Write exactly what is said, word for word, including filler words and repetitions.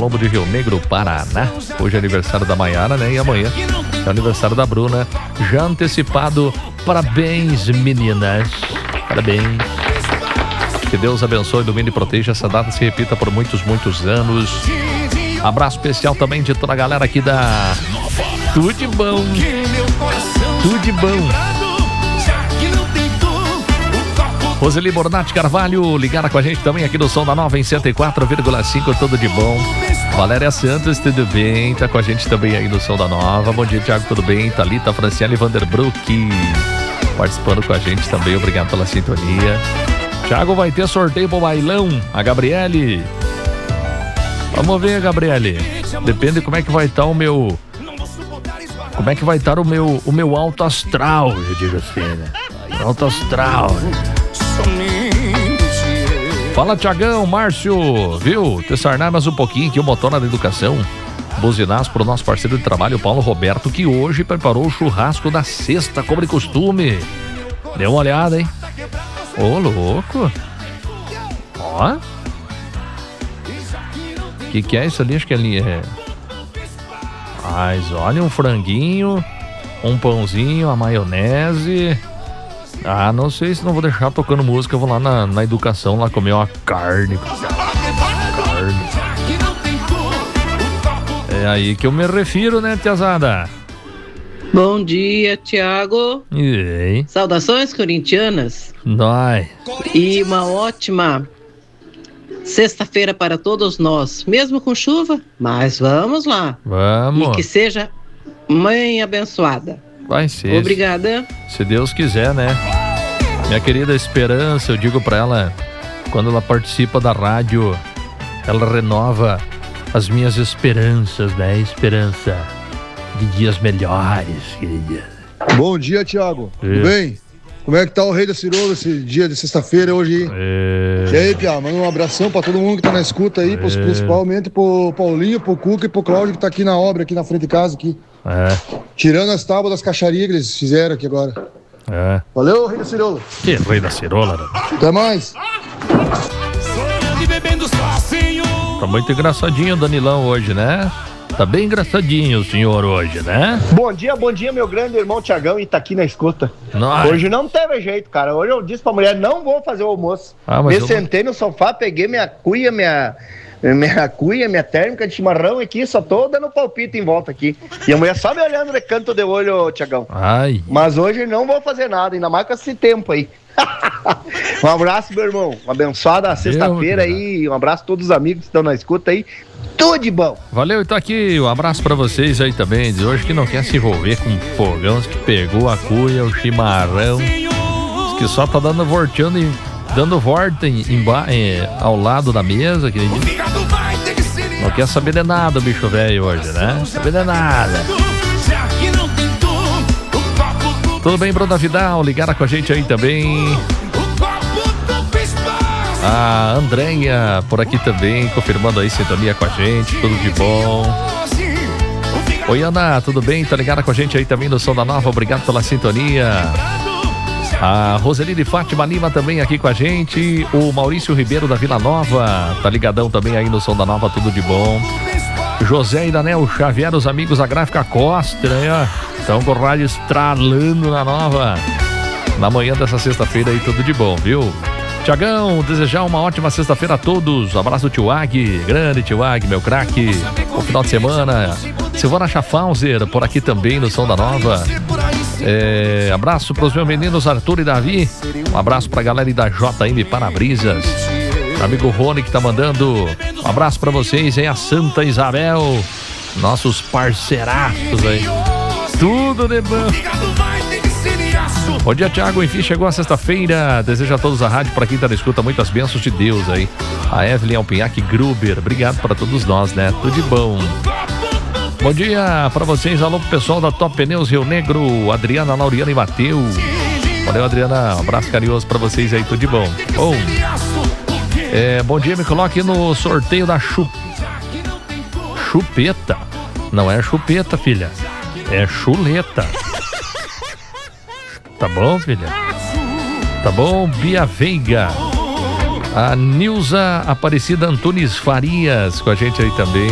Colombo de Rio Negro, Paraná. Hoje é aniversário da Maiara, né? E amanhã é aniversário da Bruna. Já antecipado. Parabéns, meninas. Parabéns. Que Deus abençoe, ilumine e proteja. Essa data se repita por muitos, muitos anos. Abraço especial também de toda a galera aqui da Tudo de Bom. Tudo de Bom. Roseli Bornati Carvalho, ligada com a gente também aqui no Som da Nova em cento e quatro vírgula cinco, Tudo de Bom. Valéria Santos, tudo bem? Tá com a gente também aí no Som da Nova. Bom dia, Thiago, tudo bem? Thalita Franciele Vanderbrook participando com a gente também, obrigado pela sintonia. Thiago, vai ter sorteio pro bailão, a Gabriele. Vamos ver, Gabriele. Depende de como é que vai estar o meu... Como é que vai estar o meu, o meu alto astral, eu digo assim, né? Alto astral. Fala, Tiagão, Márcio, viu? Tessarnar mais um pouquinho aqui o Motora da Educação. Buzinaço pro nosso parceiro de trabalho, Paulo Roberto, que hoje preparou o churrasco da sexta, como de costume. Dê uma olhada, hein? Ô, louco. Ó. O que que é isso ali? Acho que ali é... Mas olha, um franguinho, um pãozinho, a maionese... Ah, não sei se não vou deixar tocando música. Eu vou lá na, na educação, lá comer uma carne. Carne. É aí que eu me refiro, né, tiazada? Bom dia, Thiago. E aí? Saudações corintianas. Nós. E uma ótima sexta-feira para todos nós. Mesmo com chuva, mas vamos lá. Vamos. E que seja mãe abençoada. Vai ser. Obrigada. Se Deus quiser, né? Minha querida Esperança, eu digo pra ela, quando ela participa da rádio, ela renova as minhas esperanças, né? Esperança de dias melhores, querida. Bom dia, Thiago. É. Tudo bem? Como é que tá o Rei da Cirola esse dia de sexta-feira hoje aí? É. E aí, Pia, manda um abração pra todo mundo que tá na escuta aí, É. pros, principalmente pro Paulinho, pro Cuca e pro Cláudio que tá aqui na obra, aqui na frente de casa, aqui. É. Tirando as tábuas das caixarias que eles fizeram aqui agora. É. Valeu, Rei da Cirola. Que Rei da Cirola, né? Até mais. Tá muito engraçadinho o Danilão hoje, né? Tá bem engraçadinho o senhor hoje, né? Bom dia, bom dia, meu grande irmão Tiagão, e tá aqui na escuta. Nós. Hoje não teve jeito, cara. Hoje eu disse pra mulher, não vou fazer o almoço. Ah, mas Me eu- sentei no sofá, peguei minha cuia, minha... Minha cuia, minha térmica de chimarrão aqui, só tô dando palpite em volta aqui. E a mulher só me olhando de canto de olho, Tiagão. Ai. Mas hoje não vou fazer nada, ainda mais com esse tempo aí. Um abraço, meu irmão. Uma abençoada sexta-feira aí. Um abraço a todos os amigos que estão na escuta aí. Tudo de bom. Valeu, e tá aqui um abraço pra vocês aí também, de hoje que não quer se envolver com fogão, que pegou a cuia, o chimarrão, que só tá dando volteando e dando volta em, em, em, ao lado da mesa, que não quer saber de nada o bicho velho hoje, né? Saber de nada. Tudo bem, Bruna Vidal? Ligaram com a gente aí também. A Andréia por aqui também, confirmando aí sintonia com a gente, tudo de bom. Oi, Ana, tudo bem? Tá ligada com a gente aí também no Som da Nova, obrigado pela sintonia. A Roseli de Fátima Lima também aqui com a gente. O Maurício Ribeiro da Vila Nova tá ligadão também aí no Som da Nova, tudo de bom. José e Daniel Xavier, os amigos da Gráfica Costa, né? Estão com o rádio estralando na Nova. Na manhã dessa sexta-feira aí, tudo de bom, viu? Tiagão, desejar uma ótima sexta-feira a todos. Abraço do Tio Ag, grande Tio Ag, meu craque. Bom final de semana. Silvana Schaffhauser por aqui também no Som da Nova. É, abraço para os meus meninos Arthur e Davi. Um abraço para a galera da J M Para-Brisas. Amigo Rony que tá mandando. Um abraço para vocês aí, a Santa Isabel. Nossos parceiraços aí. Tudo de bom. Bom dia, Thiago. Enfim, chegou a sexta-feira. Desejo a todos a rádio, para quem tá na escuta, muitas bênçãos de Deus aí. A Evelyn Alpinhac Gruber. Obrigado para todos nós, né? Tudo de bom. Bom dia para vocês, alô pro pessoal da Top Pneus Rio Negro, Adriana, Lauriana e Matheus. Valeu, Adriana, um abraço carinhoso para vocês aí, tudo de bom. Bom, é, bom dia, me coloque no sorteio da chu... chupeta. Não é chupeta, filha, é chuleta. Tá bom, filha? Tá bom, Bia Veiga. A Nilza Aparecida Antunes Farias com a gente aí também.